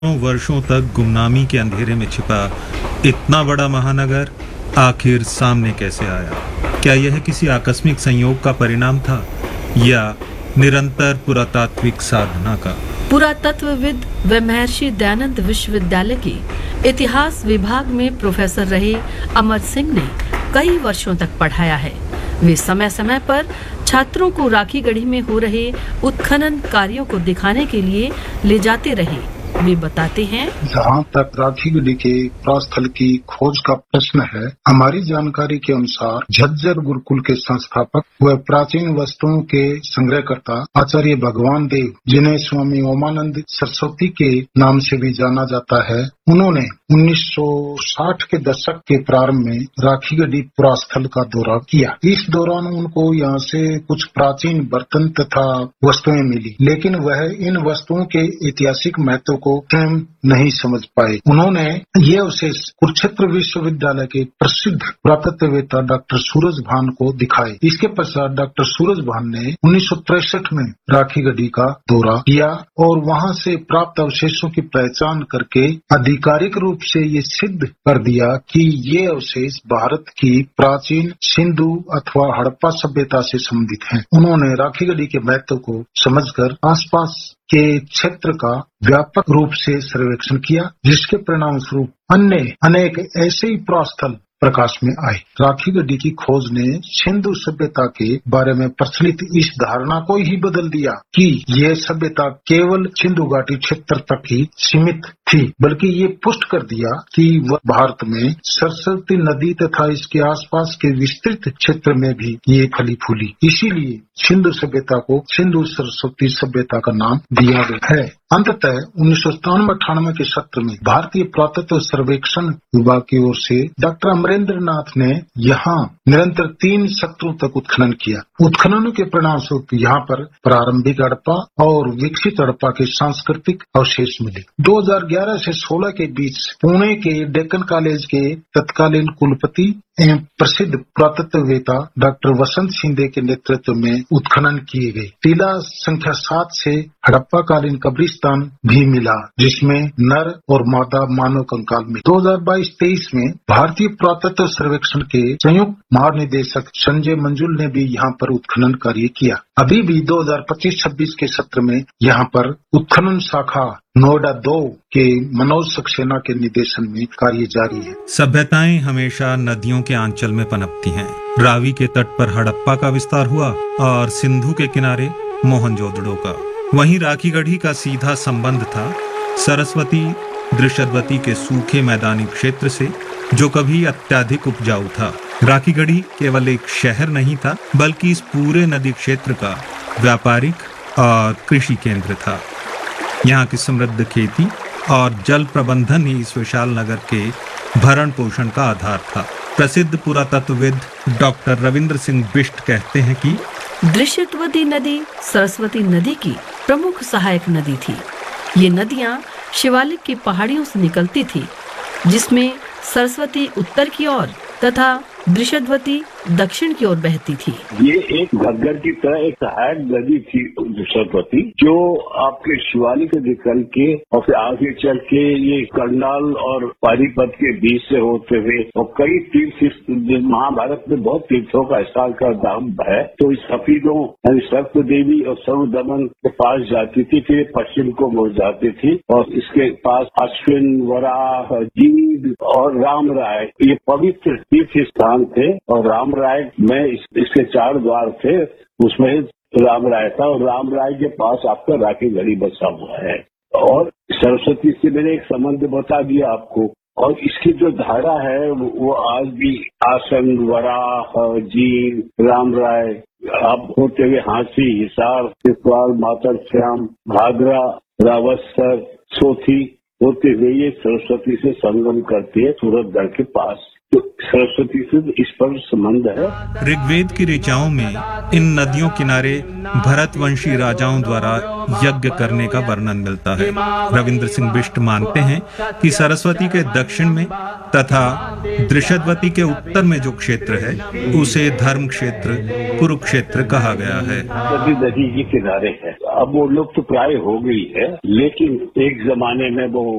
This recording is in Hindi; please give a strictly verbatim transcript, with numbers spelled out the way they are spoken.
वर्षों तक गुमनामी के अंधेरे में छिपा इतना बड़ा महानगर आखिर सामने कैसे आया? क्या यह किसी आकस्मिक संयोग का परिणाम था या निरंतर पुरातात्विक साधना का? पुरातत्वविद व महर्षि दयानंद विश्वविद्यालय के इतिहास विभाग में प्रोफेसर रहे अमर सिंह ने कई वर्षों तक पढ़ाया है। वे समय समय पर छात्रों को राखीगढ़ी में हो रहे उत्खनन कार्यों को दिखाने के लिए ले जाते रहे। वे बताते हैं, जहाँ तक राखीगढ़ी के प्रस्थल की खोज का प्रश्न है, हमारी जानकारी के अनुसार झज्जर गुरुकुल के संस्थापक व प्राचीन वस्तुओं के संग्रहकर्ता आचार्य भगवान देव, जिन्हें स्वामी ओमानंद सरस्वती के नाम से भी जाना जाता है, उन्होंने उन्नीस सौ साठ के दशक के प्रारंभ में राखीगढ़ी पुरास्थल का दौरा किया। इस दौरान उनको यहाँ से कुछ प्राचीन बर्तन तथा वस्तुएं मिली, लेकिन वह इन वस्तुओं के ऐतिहासिक महत्व को स्वयं नहीं समझ पाए। उन्होंने ये अवशेष कुरुक्षेत्र विश्वविद्यालय के प्रसिद्ध पुरातत्ववेत्ता डॉक्टर सूरज भान को दिखाए। इसके पश्चात डॉक्टर सूरज भान ने उन्नीस सौ तिरसठ में राखीगढ़ी का दौरा किया और वहां से प्राप्त अवशेषों की पहचान करके आधिकारिक रूप से ये सिद्ध कर दिया कि ये अवशेष भारत की प्राचीन सिंधु अथवा हड़प्पा सभ्यता से संबंधित हैं। उन्होंने राखीगढ़ी के महत्व को समझकर आसपास के क्षेत्र का व्यापक रूप से सर्वेक्षण किया, जिसके परिणाम स्वरूप अन्य अनेक ऐसे ही पुरास्थल प्रकाश में आए। राखीगढ़ी की खोज ने सिंधु सभ्यता के बारे में प्रचलित इस धारणा को ही बदल दिया कि यह सभ्यता केवल सिंधु घाटी क्षेत्र तक ही सीमित थी, बल्कि ये पुष्ट कर दिया कि वह भारत में सरस्वती नदी तथा इसके आसपास के विस्तृत क्षेत्र में भी ये फली फूली। इसीलिए सिंधु सभ्यता को सिंधु सरस्वती सभ्यता का नाम दिया गया है। अंततः उन्नीस सौ सतानवे अठानवे के सत्र में भारतीय पुरातत्व सर्वेक्षण विभाग की ओर से डॉक्टर अमरेंद्र नाथ ने यहाँ निरंतर तीन सत्रों तक उत्खनन किया। उत्खननों के परिणाम स्वरूप यहाँ पर प्रारंभिक हड़प्पा और विकसित हड़प्पा के सांस्कृतिक अवशेष मिले। दो हज़ार ग्यारह से सोलह के बीच पुणे के डेक्कन कॉलेज के तत्कालीन कुलपति एवं प्रसिद्ध पुरातत्ववेत्ता डॉक्टर वसंत शिंदे के नेतृत्व में उत्खनन किए गए। टीला संख्या सात से हड़प्पा कालीन कब्रिस्तान भी मिला, जिसमें नर और मादा मानव कंकाल में। दो हज़ार बाईस तेईस में भारतीय पुरातत्व सर्वेक्षण के संयुक्त महानिदेशक संजय मंजुल ने भी यहाँ पर उत्खनन कार्य किया। अभी भी दो हज़ार पच्चीस छब्बीस के सत्र में यहाँ पर उत्खनन शाखा नोएडा दो के मनोज सक्सेना के निर्देशन में कार्य जारी है। सभ्यताएं हमेशा नदियों के आंचल में पनपती हैं। रावी के तट पर हड़प्पा का विस्तार हुआ और सिंधु के किनारे मोहनजोदड़ो का। वहीं राखीगढ़ी का सीधा संबंध था सरस्वती दृशद्वती के सूखे मैदानी क्षेत्र से, जो कभी अत्यधिक उपजाऊ था। राखीगढ़ी केवल एक शहर नहीं था, बल्कि इस पूरे नदी क्षेत्र का व्यापारिक और कृषि केंद्र था। यहाँ की समृद्ध खेती और जल प्रबंधन ही इस विशाल नगर के भरण पोषण का आधार था। प्रसिद्ध पुरातत्वविद डॉक्टर रविंद्र सिंह बिष्ट कहते हैं कि दृशद्वती नदी सरस्वती नदी की प्रमुख सहायक नदी थी। ये नदियाँ शिवालिक की पहाड़ियों से निकलती थी, जिसमें सरस्वती उत्तर की ओर तथा दृशद्वती दक्षिण की ओर बहती थी। ये एक घग्गर की तरह एक सहायक नदी थी दृशद्वती, जो आपके शिवालिक निकल के और फिर आगे चल के ये करनाल और पानीपत के बीच से होते हुए और कई तीर्थ, महाभारत में बहुत तीर्थों का स्थान का नाम है, तो इस सफीदों यानी सर्प देवी और सर्वदमन के पास जाती थी, फिर पश्चिम को मुड़ जाती थी और इसके पास अश्विन, वराह, जीव और राम राय ये पवित्र तीर्थ स्थान थे। और राम राय में इस, इसके चार द्वार थे, उसमें राम राय था और राम राय के पास आपका राखीगढ़ी बसा हुआ है। और सरस्वती से मैंने एक संबंध बता दिया आपको, और इसकी जो धारा है वो आज भी आसन, वराह, जीव, राम राय आप होते हुए हांसी, हिसार, तिरपाल, मातर श्याम, भादरा, रावस्तर, सोथी होते हुए ये सरस्वती से संगम करती है सूरतगढ़ के पास। तो सरस्वती से इस पर संबंध है। ऋग्वेद की ऋचाओं में इन नदियों किनारे भरतवंशी राजाओं द्वारा यज्ञ करने का वर्णन मिलता है। रविंद्र सिंह बिष्ट मानते हैं कि सरस्वती के दक्षिण में तथा दृशद्वती के उत्तर में जो क्षेत्र है उसे धर्म क्षेत्र कुरुक्षेत्र कहा गया है। नदी नदी के किनारे है, अब वो लोग तो प्राय हो गई है, लेकिन एक जमाने में वो